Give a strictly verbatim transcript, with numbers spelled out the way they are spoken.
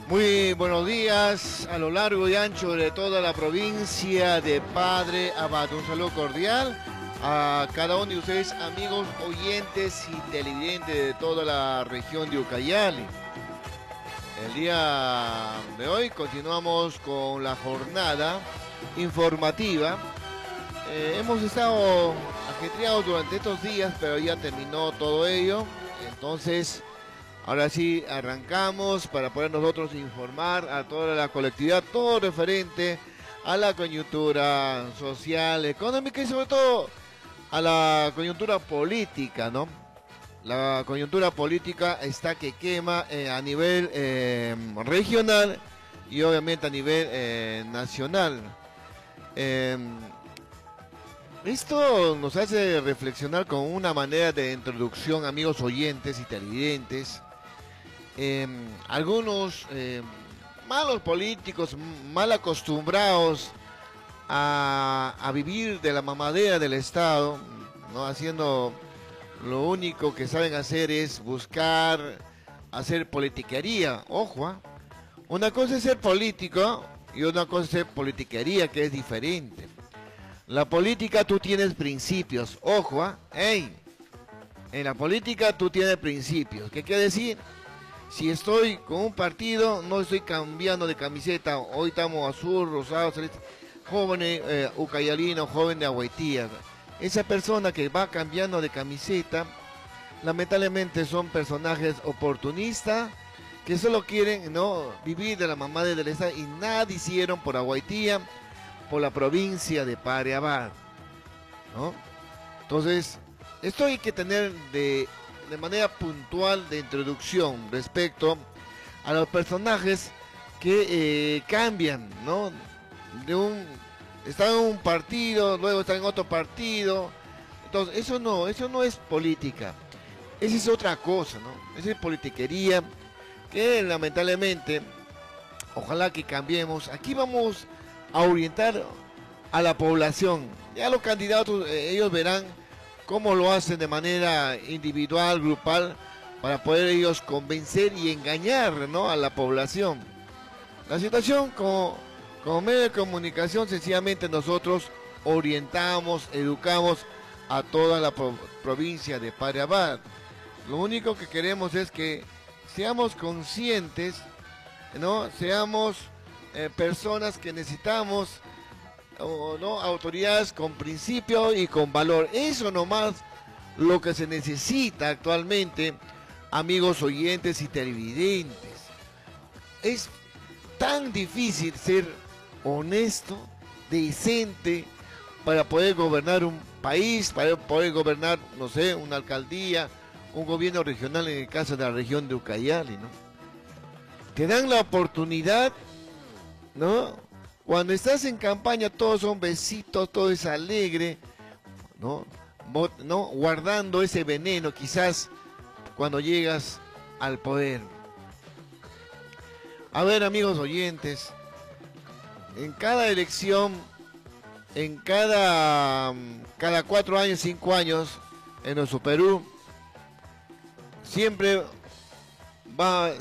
Muy buenos días a lo largo y ancho de toda la provincia de Padre Abad. Un saludo cordial a cada uno de ustedes, amigos, oyentes y televidentes de toda la región de Ucayali. El día de hoy continuamos con la jornada informativa. Eh, hemos estado ajetreados durante estos días, pero ya terminó todo ello. Entonces, ahora sí, arrancamos para poder nosotros informar a toda la colectividad, todo referente a la coyuntura social, económica y sobre todo a la coyuntura política, ¿no? La coyuntura política está que quema eh, a nivel eh, regional y obviamente a nivel eh, nacional. Eh, esto nos hace reflexionar con una manera de introducción, amigos oyentes y televidentes. Eh, algunos eh, malos políticos, mal acostumbrados a, a vivir de la mamadera del Estado, ¿no? Haciendo lo único que saben hacer es buscar hacer politiquería. Ojo, ¿eh? Una cosa es ser político y una cosa es ser politiquería, que es diferente. La política tú tienes principios, ojo, ¿eh? Ey, en la política tú tienes principios. ¿Qué quiere decir? Si estoy con un partido, no estoy cambiando de camiseta. Hoy estamos azul, rosado, celeste. Joven eh, ucayalino, joven de Agüetía. Esa persona que va cambiando de camiseta, lamentablemente son personajes oportunistas que solo quieren, ¿no?, vivir de la mamada del Estado y nada hicieron por Agüetía, por la provincia de Padre Abad, ¿no? Entonces, esto hay que tener de... de manera puntual de introducción respecto a los personajes que eh, cambian, ¿no? De un, están en un partido, luego están en otro partido. Entonces, eso no, eso no es política. Esa es otra cosa, ¿no? Esa es politiquería que lamentablemente, ojalá que cambiemos. Aquí vamos a orientar a la población. Ya los candidatos, eh, ellos verán cómo lo hacen de manera individual, grupal, para poder ellos convencer y engañar, ¿no?, a la población. La situación como, como medio de comunicación, sencillamente nosotros orientamos, educamos a toda la pro, provincia de Padre Abad. Lo único que queremos es que seamos conscientes, ¿no?, seamos eh, personas que necesitamos, o no, autoridades con principio y con valor. Eso nomás lo que se necesita actualmente, amigos oyentes y televidentes. Es tan difícil ser honesto, decente, para poder gobernar un país, para poder gobernar, no sé, una alcaldía, un gobierno regional, en el caso de la región de Ucayali, ¿no? Te dan la oportunidad, ¿no? Cuando estás en campaña todos son besitos, todo es alegre, ¿no? ¿no? Guardando ese veneno quizás cuando llegas al poder. A ver, amigos oyentes, en cada elección, en cada, cada cuatro años, cinco años, en nuestro Perú, siempre va...